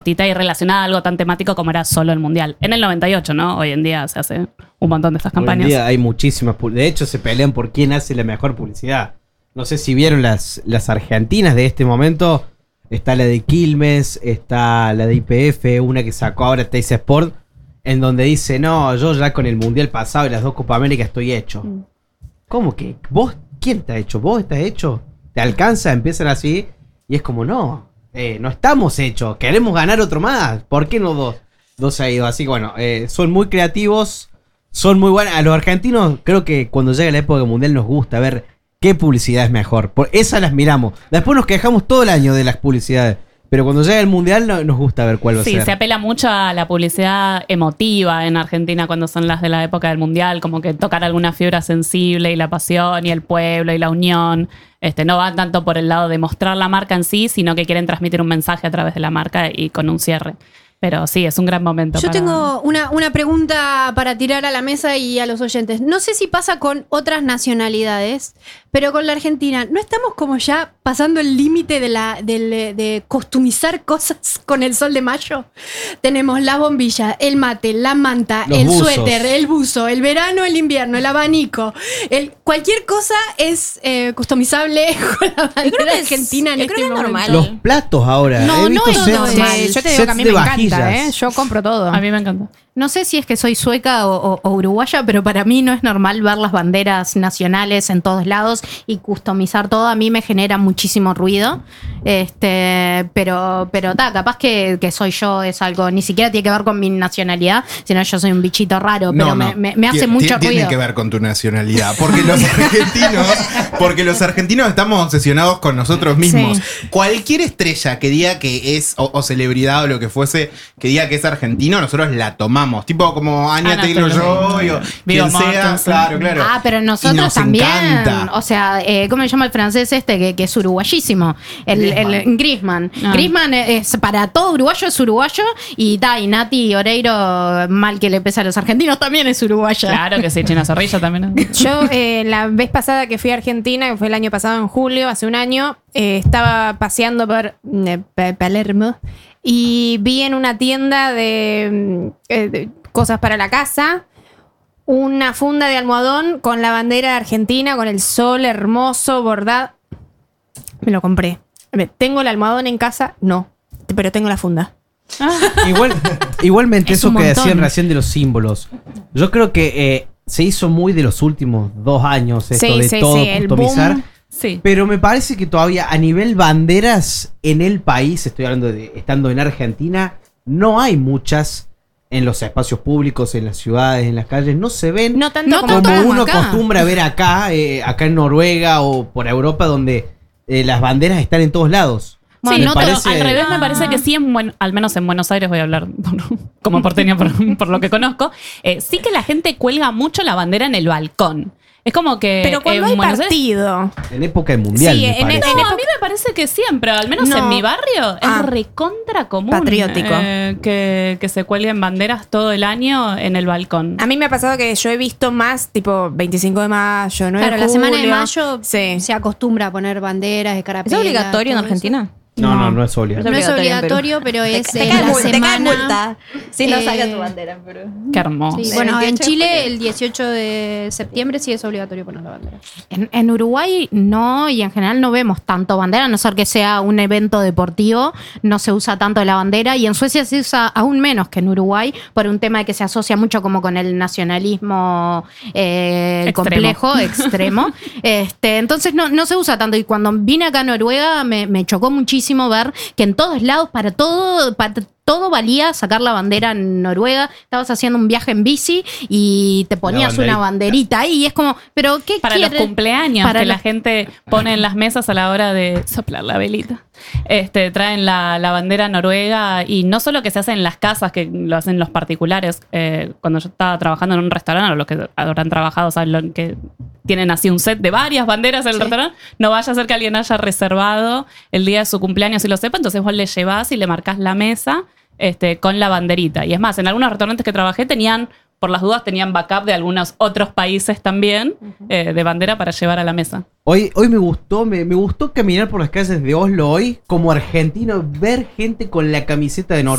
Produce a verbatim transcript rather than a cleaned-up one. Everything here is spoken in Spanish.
y relacionada a algo tan temático como era solo el Mundial. En el noventa y ocho, ¿no? Hoy en día se hace un montón de estas campañas. Hoy en día hay muchísimas. De hecho, se pelean por quién hace la mejor publicidad. No sé si vieron las, las argentinas de este momento. Está la de Quilmes, está la de Y P F, una que sacó ahora Teis Sport, en donde dice, no, yo ya con el Mundial pasado y las dos Copa América estoy hecho. Mm. ¿Cómo que? ¿Vos? ¿Quién está hecho? ¿Vos estás hecho? ¿Te alcanza? Empiezan así y es como, no, eh, no estamos hechos, queremos ganar otro más. ¿Por qué no dos? Dos ha ido. Así que bueno, eh, son muy creativos, son muy buenos. A los argentinos creo que cuando llega la época del Mundial nos gusta ver qué publicidad es mejor. Por esas las miramos. Después nos quejamos todo el año de las publicidades. Pero cuando llega el Mundial no, nos gusta ver cuál va sí, a ser. Sí, se apela mucho a la publicidad emotiva en Argentina cuando son las de la época del Mundial, como que tocar alguna fibra sensible y la pasión y el pueblo y la unión. Este, no van tanto por el lado de mostrar la marca en sí, sino que quieren transmitir un mensaje a través de la marca y con un cierre. Pero sí, es un gran momento. Yo para... tengo una, una pregunta para tirar a la mesa y a los oyentes. No sé si pasa con otras nacionalidades, pero con la Argentina, ¿no estamos como ya pasando el límite de, la, de, de costumizar cosas con el sol de mayo? Tenemos la bombilla, el mate, la manta, los el buzos. suéter, el buzo, el verano, el invierno, el abanico. El, cualquier cosa es eh, customizable con la bandera argentina en yo este creo que es momento. normal. Los platos ahora. No, He visto no es sets- normal. Yo te digo que a mí sets me de encanta, vajillas. ¿eh? Yo compro todo. A mí me encanta. No sé si es que soy sueca o, o, o uruguaya, pero para mí no es normal ver las banderas nacionales en todos lados y customizar todo. A mí me genera muchísimo ruido. Este, pero, pero ta, capaz que, que soy yo, es algo, ni siquiera tiene que ver con mi nacionalidad, sino yo soy un bichito raro, pero No, no. me, me, me hace Tien- mucho tiene ruido. que ver con tu nacionalidad. Porque los argentinos, porque los argentinos estamos obsesionados con nosotros mismos. Sí. Cualquier estrella que diga que es, o, o celebridad o lo que fuese, que diga que es argentino, nosotros la tomamos. Tipo como Anya Ana Taylor-Joy o Viggo quien sea. Mortensen. Claro, claro. Ah, pero Y nosotros nos también. encanta. O sea, eh, ¿cómo se llama el francés este que, que es uruguayísimo? El Griezmann. el Griezmann. Ah. Griezmann es para todo uruguayo, es uruguayo. Y ta, y Nati Oreiro, mal que le pese a los argentinos, también es uruguaya. Claro que sí, China Zorrilla también. Yo eh, la vez pasada que fui a Argentina, que fue el año pasado en julio, hace un año, eh, estaba paseando por eh, Pa- Palermo y vi en una tienda de, mm, eh, de cosas para la casa una funda de almohadón con la bandera argentina, con el sol hermoso, bordado. Me lo compré. A ver, ¿tengo el almohadón en casa? No, pero tengo la funda. Igual, igualmente, Es eso un que montón. decían recién de los símbolos. Yo creo que eh, se hizo muy de los últimos dos años esto Sí, de sí, todo sí, el customizar. boom. Sí. Pero me parece que todavía a nivel banderas en el país, estoy hablando de estando en Argentina, no hay muchas en los espacios públicos, en las ciudades, en las calles. No se ven No tanto No como, como tanto como uno acá. acostumbra a ver acá, eh, acá en Noruega o por Europa, donde eh, las banderas están en todos lados. Sí, Me no todo- parece- al revés me parece que sí, en buen, al menos en Buenos Aires, voy a hablar por- como porteña por, por lo que conozco, eh, sí que la gente cuelga mucho la bandera en el balcón. Es como que Pero cuando en hay Buenos Aires- partido. En época de mundial, Sí, me en- parece. en- No, a mí me parece que siempre, al menos No. en mi barrio, Ah. es recontra común. Patriótico. eh, que, que se cuelguen banderas todo el año en el balcón. A mí me ha pasado que yo he visto más, tipo veinticinco de mayo, nueve Claro, de la semana de julio. mayo Sí. se acostumbra a poner banderas, ¿Es escarapelas. obligatorio en todo eso. Argentina? No, no, no es obligatorio. No es obligatorio en obligatorio, pero es Te, te en cae la mul- te cae semana. multa si no eh, sacas tu bandera. Pero... Qué hermoso. Sí, Sí. bueno, en veintiocho de Chile julio. el dieciocho de septiembre sí es obligatorio poner la bandera. En, en Uruguay no, y en general no vemos tanto bandera, a no ser que sea un evento deportivo, no se usa tanto la bandera, y en Suecia se usa aún menos que en Uruguay, por un tema de que se asocia mucho como con el nacionalismo eh, Extremo. complejo, extremo. Este, entonces no, no se usa tanto, y cuando vine acá a Noruega me, me chocó muchísimo ver que en todos lados, para todo, para todo valía sacar la bandera en Noruega. Estabas haciendo un viaje en bici y te ponías una banderita ahí, y es como, pero ¿qué Para quiere? los cumpleaños Para que los- la gente pone en las mesas a la hora de soplar la velita. Este, traen la, la bandera noruega, y no solo que se hace en las casas, que lo hacen los particulares. Eh, cuando yo estaba trabajando en un restaurante, o los que habrán trabajado saben lo que tienen así un set de varias banderas en el restaurante, no vaya a ser que alguien haya reservado el día de su cumpleaños y lo sepa, entonces vos le llevás y le marcás la mesa este, con la banderita. Y es más, en algunos restaurantes que trabajé tenían por las dudas tenían backup de algunos otros países también eh, de bandera para llevar a la mesa. Hoy, hoy me gustó, me, me gustó caminar por las calles de Oslo hoy como argentino, ver gente con la camiseta de Noruega.